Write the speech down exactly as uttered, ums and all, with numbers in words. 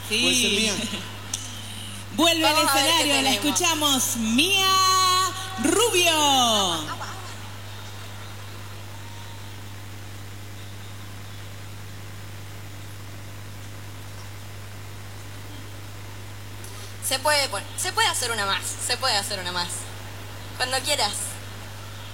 Sí. Puede ser Mía. Vuelve Vamos al a ver qué escenario, la tenemos. escuchamos. Mía Rubio. Se puede, pon- se puede hacer una más, se puede hacer una más. Cuando quieras.